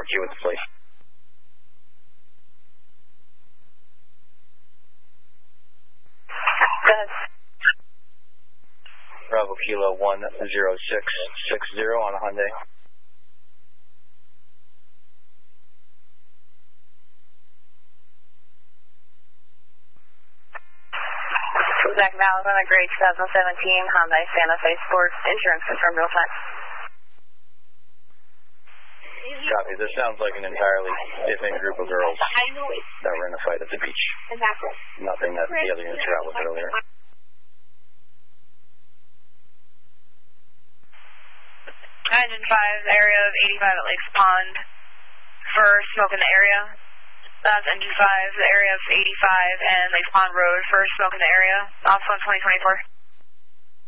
queue with the plate. Bravo Kilo 10660 on a Hyundai. Zach Val's on a gray 2017 Hyundai Santa Fe Sport. Insurance confirmed real time. Copy. This sounds like an entirely different group of girls that were in a fight at the beach. Nothing that the other units were out with earlier. Engine 5, area of 85 at Lakes Pond for smoke in the area. That's Engine 5, the area of 85 and Lakes Pond Road for smoke in the area. Office 1 2024.